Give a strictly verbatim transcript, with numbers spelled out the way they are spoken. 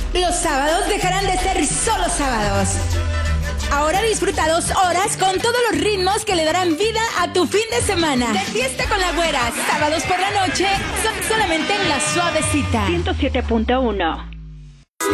Los sábados dejarán de ser solo sábados. Ahora disfruta dos horas con todos los ritmos que le darán vida a tu fin de semana. De fiesta con la güera, sábados por la noche, son solamente en La Suavecita. ciento siete punto uno